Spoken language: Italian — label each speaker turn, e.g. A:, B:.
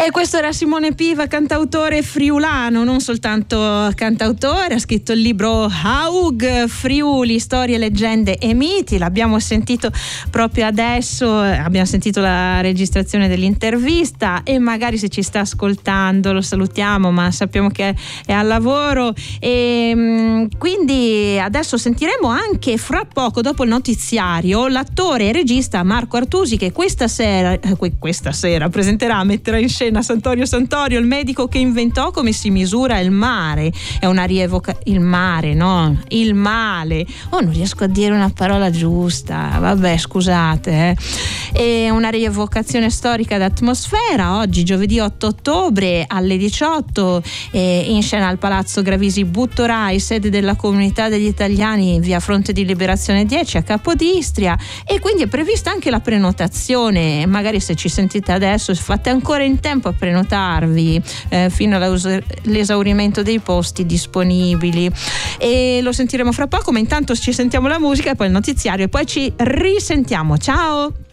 A: E questo era Simone Piva, cantautore friulano, non soltanto cantautore, ha scritto il libro Haug, Friuli, storie, leggende e miti. L'abbiamo sentito proprio adesso, abbiamo sentito la registrazione dell'intervista e magari se ci sta ascoltando lo salutiamo, ma sappiamo che è al lavoro, e quindi adesso sentiremo anche fra poco, dopo il notiziario, l'attore e regista Marco Artusi, che questa sera presenterà, metterà in scena Santorio Santorio, il medico che inventò come si misura il mare. È una il mare, no? Il male. Non riesco a dire una parola giusta. Vabbè, scusate. È una rievocazione storica d'atmosfera. Oggi, giovedì 8 ottobre alle 18, in scena al Palazzo Gravisi Buttorai, sede della Comunità degli Italiani, via Fronte di Liberazione 10 a Capodistria, e quindi è prevista anche la prenotazione. Magari se ci sentite adesso fate ancora in tempo a prenotarvi fino all'esaurimento dei posti disponibili, e lo sentiremo fra poco, ma intanto ci sentiamo la musica e poi il notiziario e poi ci risentiamo. Ciao!